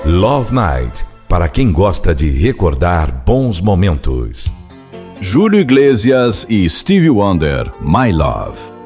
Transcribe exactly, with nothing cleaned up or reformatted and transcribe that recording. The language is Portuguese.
Love Night, para quem gosta de recordar bons momentos. Júlio Iglesias e Stevie Wonder, My Love.